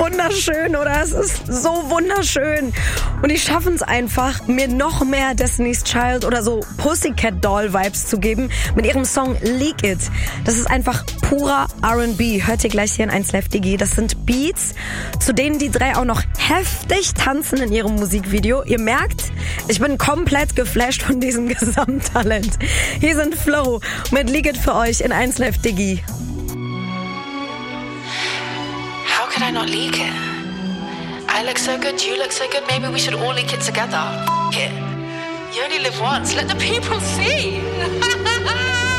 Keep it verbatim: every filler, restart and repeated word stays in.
wunderschön, oder? Es ist so wunderschön. Und die schaffen es einfach, mir noch mehr Destiny's Child oder so Pussycat Doll Vibes zu geben mit ihrem Song Leak It. Das ist einfach purer R and B. Hört ihr gleich hier in eins Live Digi. Das sind Beats, zu denen die drei auch noch heftig tanzen in ihrem Musikvideo. Ihr merkt, ich bin komplett geflasht von diesem Gesamttalent. Hier sind Flow mit Leak It für euch in eins Live Digi. How could I not leak it? I look so good, you look so good, maybe we should all leak it together. F- it. You only live once, let the people see.